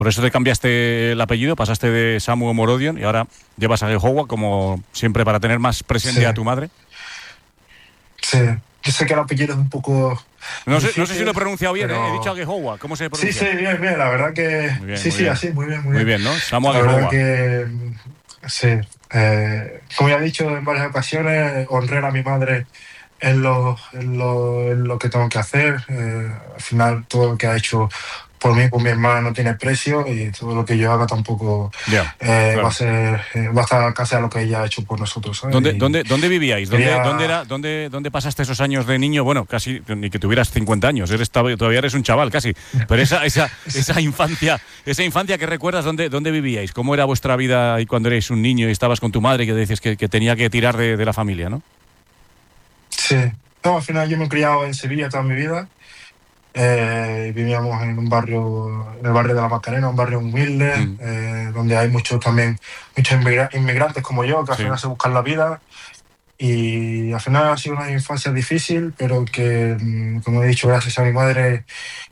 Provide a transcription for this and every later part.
Por eso te cambiaste el apellido, pasaste de Samu a Morodion y ahora llevas a Agehoua, como siempre, para tener más presente a tu madre. Sí, yo sé que el apellido es un poco... No sé si lo he pronunciado bien, pero... He dicho Agehoua, ¿cómo se pronuncia? Sí, bien, la verdad que... Muy bien, sí, así, muy bien. Muy bien, ¿no? Samu La Agehoua. verdad que... Sí, como ya he dicho en varias ocasiones, honrar a mi madre en lo que tengo que hacer. Al final, todo lo que ha hecho por mí, por mi hermana, no tiene precio, y todo lo que yo haga tampoco claro. va a estar casi a lo que ella ha hecho por nosotros, ¿sabes? ¿Dónde vivíais? Quería... ¿Dónde pasaste esos años de niño? Bueno, casi ni que tuvieras 50 años, todavía eres un chaval casi. Pero esa infancia que recuerdas, ¿dónde vivíais? ¿Cómo era vuestra vida y cuando erais un niño y estabas con tu madre, que decías que tenía que tirar de la familia, ¿no? Sí, no, al final yo me he criado en Sevilla toda mi vida. Vivíamos en el barrio de la Macarena, un barrio humilde, donde hay muchos inmigrantes como yo, que al final se buscan la vida. Y al final ha sido una infancia difícil, pero que, como he dicho, gracias a mi madre,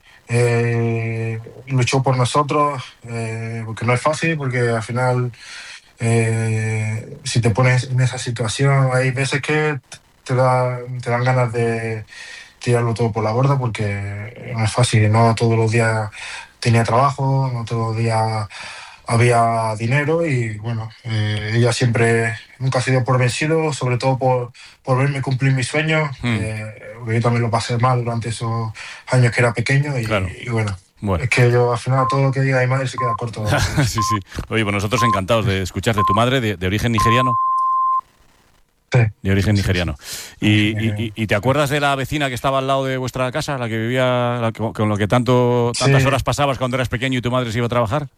luchó por nosotros, porque no es fácil, porque al final, si te pones en esa situación, hay veces que te dan ganas de tirarlo todo por la borda, porque no es fácil, no todos los días tenía trabajo, no todos los días había dinero, y bueno, ella siempre, nunca ha sido por vencido, sobre todo por verme cumplir mis sueños, porque yo también lo pasé mal durante esos años que era pequeño, y bueno. Es que yo, al final, todo lo que diga mi madre se queda corto. Sí. Oye, pues nosotros encantados de escucharte. ¿Tu madre de origen nigeriano? Sí. De origen nigeriano. ¿Y te acuerdas de la vecina que estaba al lado de vuestra casa, la que vivía, con lo que tantas horas pasabas cuando eras pequeño y tu madre se iba a trabajar?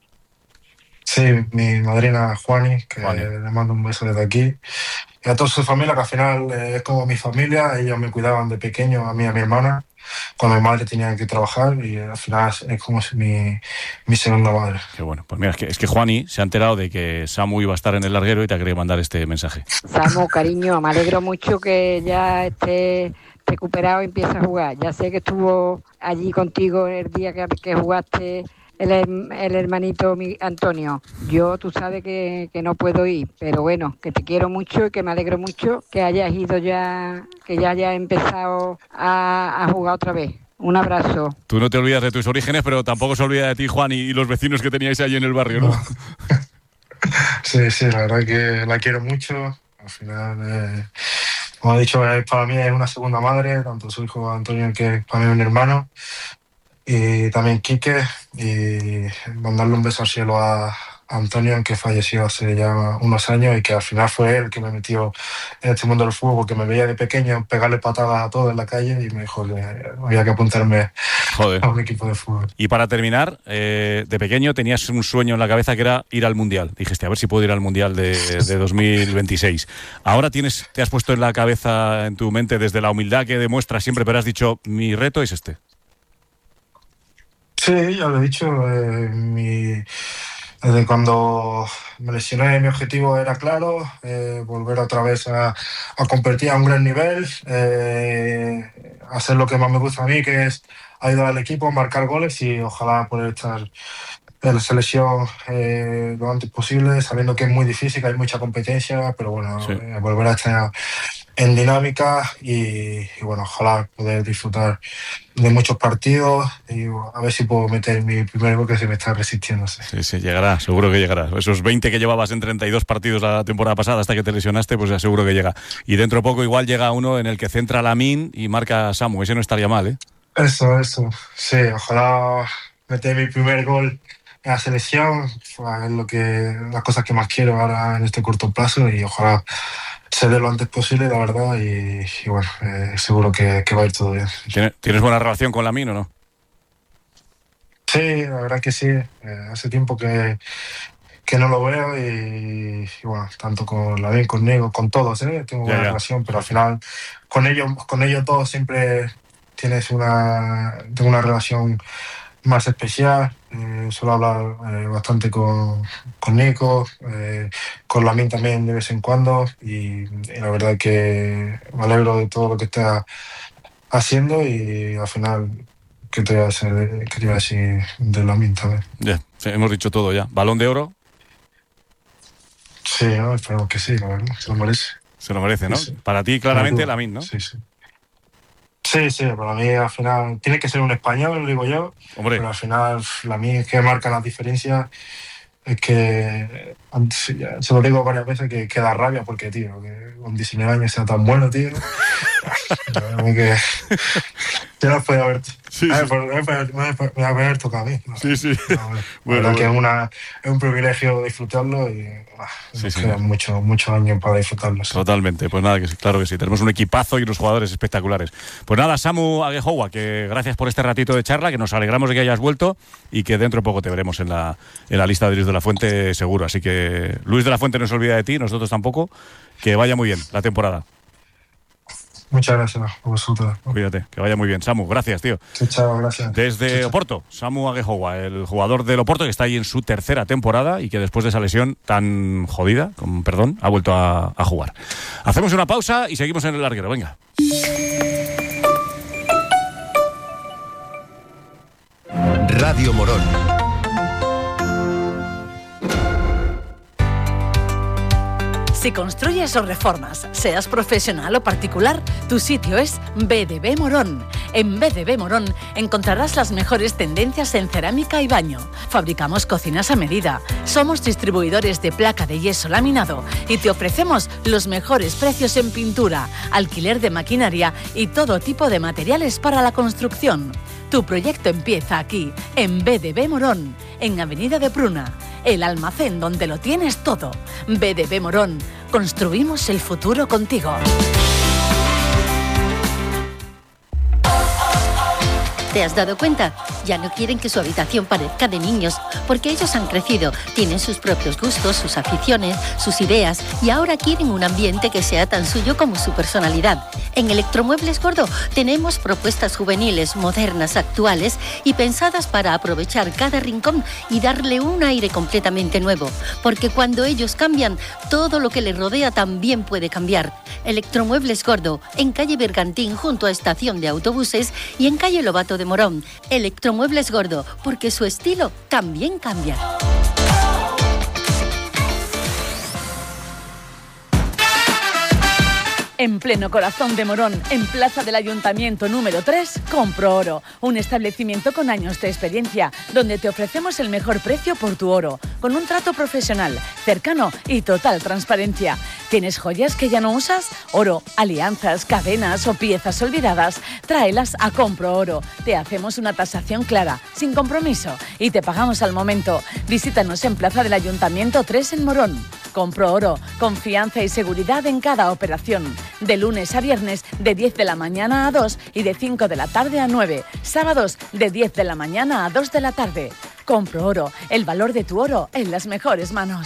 Sí, mi madrina Juani, que le mando un beso desde aquí. Y a toda su familia, que al final es como mi familia. Ellos me cuidaban de pequeño, a mí y a mi hermana, cuando mi madre tenía que trabajar, y al final es como mi segunda madre. Qué bueno. Pues mira, es que Juani se ha enterado de que Samu iba a estar en el larguero y te ha querido mandar este mensaje. Samu, cariño, me alegro mucho que ya esté recuperado y empiece a jugar. Ya sé que estuvo allí contigo el día que jugaste el hermanito Antonio. Yo, tú sabes que no puedo ir, pero bueno, que te quiero mucho y que me alegro mucho que hayas ido ya, que ya hayas empezado a jugar otra vez. Un abrazo. Tú no te olvidas de tus orígenes, pero tampoco se olvida de ti, Juan, y los vecinos que teníais allí en el barrio, ¿no? Sí, la verdad que la quiero mucho. Al final, como he dicho, para mí es una segunda madre, tanto su hijo Antonio, que es para mí un hermano, y también Quique, y mandarle un beso al cielo a Antonio, que falleció hace ya unos años, y que al final fue él que me metió en este mundo del fútbol, porque me veía de pequeño pegarle patadas a todos en la calle y me dijo que había que apuntarme a un equipo de fútbol. Y para terminar, de pequeño tenías un sueño en la cabeza que era ir al Mundial. Dijiste, a ver si puedo ir al Mundial de 2026. Ahora te has puesto en la cabeza, en tu mente, desde la humildad que demuestras siempre, pero has dicho, mi reto es este. Sí, ya lo he dicho. Desde cuando me lesioné, mi objetivo era claro, volver otra vez a competir a un gran nivel, hacer lo que más me gusta a mí, que es ayudar al equipo, marcar goles, y ojalá poder estar en la selección lo antes posible, sabiendo que es muy difícil, que hay mucha competencia, pero bueno, volver a estar en dinámica, y bueno, ojalá poder disfrutar de muchos partidos, y a ver si puedo meter mi primer gol, que se me está resistiendo. Sí, llegará, seguro que llegará. Esos 20 que llevabas en 32 partidos la temporada pasada hasta que te lesionaste, pues ya seguro que llega. Y dentro de poco igual llega uno en el que centra Lamine y marca Samu. Ese no estaría mal, ¿eh? Eso. Sí, ojalá meter mi primer gol en la selección. Es las cosas que más quiero ahora en este corto plazo, y ojalá se dé lo antes posible, la verdad, y bueno, seguro que va a ir todo bien. ¿Tienes buena relación con Lamine o no? Sí, la verdad que sí. Hace tiempo que no lo veo, y bueno, tanto con Lamine, conmigo, con todos, tengo buena relación, pero al final con ellos todos siempre tengo una relación más especial. Suelo hablar bastante con Nico, con Lamine también de vez en cuando, y la verdad que me alegro de todo lo que está haciendo, y al final ¿qué te iba a decir de Lamine también? Ya, sí, hemos dicho todo ya. ¿Balón de oro? Sí, ¿no? Esperemos que sí, la verdad, se lo merece. Se lo merece, ¿no? Sí. Para ti, claramente, Lamine, ¿no? Sí. Sí, para mí al final tiene que ser un español, lo digo yo. Hombre. Pero al final Lamine es que marca las diferencias. Es que, ya se lo digo varias veces, que da rabia porque, tío, que con 19 años sea tan bueno, tío. Que ya nos puede haber... Sí. Me va a haber tocado a mí. ¿No? Sí. Bueno. Que es un privilegio disfrutarlo y nos quedan muchos años para disfrutarlo. ¿Sí? Totalmente, pues nada, claro que sí. Tenemos un equipazo y unos jugadores espectaculares. Pues nada, Samu Aguejoua, que gracias por este ratito de charla, que nos alegramos de que hayas vuelto y que dentro de poco te veremos en la lista de Luis de la Fuente seguro. Así que Luis de la Fuente no se olvida de ti, nosotros tampoco. Que vaya muy bien la temporada. Muchas gracias a vosotros. Cuídate, que vaya muy bien. Samu, gracias, tío. Chao, gracias. Desde Oporto, Samu Aguejoua, el jugador del Oporto que está ahí en su tercera temporada y que después de esa lesión tan jodida, con perdón, ha vuelto a jugar. Hacemos una pausa y seguimos en el larguero, venga. Radio Morón. Si construyes o reformas, seas profesional o particular, tu sitio es BDB Morón. En BDB Morón encontrarás las mejores tendencias en cerámica y baño. Fabricamos cocinas a medida. Somos distribuidores de placa de yeso laminado y te ofrecemos los mejores precios en pintura, alquiler de maquinaria y todo tipo de materiales para la construcción. Tu proyecto empieza aquí, en BDB Morón, en Avenida de Pruna, el almacén donde lo tienes todo. BDB Morón, construimos el futuro contigo. ¿Te has dado cuenta? Ya no quieren que su habitación parezca de niños, porque ellos han crecido, tienen sus propios gustos, sus aficiones, sus ideas, y ahora quieren un ambiente que sea tan suyo como su personalidad. En Electromuebles Gordo tenemos propuestas juveniles, modernas, actuales y pensadas para aprovechar cada rincón y darle un aire completamente nuevo, porque cuando ellos cambian, todo lo que les rodea también puede cambiar. Electromuebles Gordo, en calle Bergantín junto a estación de autobuses y en calle Lobato de Morón. Electromuebles Gordo, porque su estilo también cambia. En pleno corazón de Morón, en Plaza del Ayuntamiento número 3, Compro Oro, un establecimiento con años de experiencia, donde te ofrecemos el mejor precio por tu oro, con un trato profesional, cercano y total transparencia. ¿Tienes joyas que ya no usas? Oro, alianzas, cadenas o piezas olvidadas, tráelas a Compro Oro. Te hacemos una tasación clara, sin compromiso, y te pagamos al momento. Visítanos en Plaza del Ayuntamiento 3 en Morón. Compro Oro, confianza y seguridad en cada operación. De lunes a viernes, de 10 de la mañana a 2 y de 5 de la tarde a 9. Sábados, de 10 de la mañana a 2 de la tarde. Compro Oro, el valor de tu oro en las mejores manos.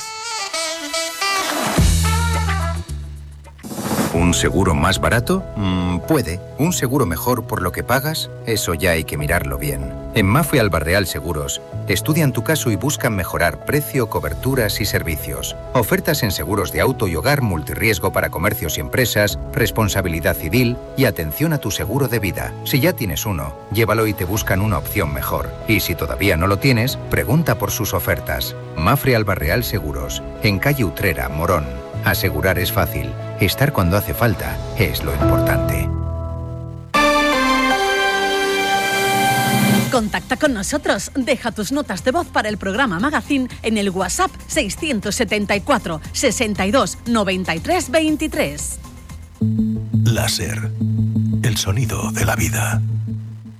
¿Un seguro más barato? Puede. ¿Un seguro mejor por lo que pagas? Eso ya hay que mirarlo bien. En Mafre Albarreal Seguros, estudian tu caso y buscan mejorar precio, coberturas y servicios. Ofertas en seguros de auto y hogar, multirriesgo para comercios y empresas, responsabilidad civil y atención a tu seguro de vida. Si ya tienes uno, llévalo y te buscan una opción mejor. Y si todavía no lo tienes, pregunta por sus ofertas. Mafre Albarreal Seguros, en calle Utrera, Morón. Asegurar es fácil. Estar cuando hace falta es lo importante. Contacta con nosotros. Deja tus notas de voz para el programa Magazine en el WhatsApp 674 62 93 23. Láser. El sonido de la vida.